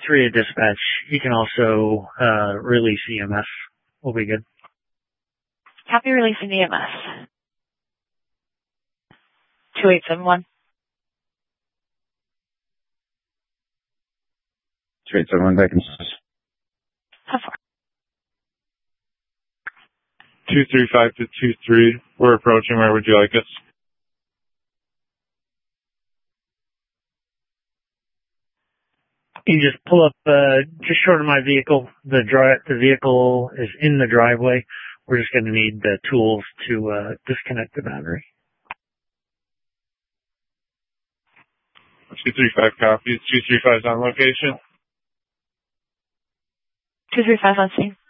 3 at dispatch. You can also release EMS. We'll be good. Copy releasing EMS. 2871. 2871 vacancies. How far? 235 to 23. We're approaching. Where would you like us? You just pull up just short of my vehicle. The vehicle is in the driveway. We're just going to need the tools to disconnect the battery. 235 copies. 235's on location. 235 on scene.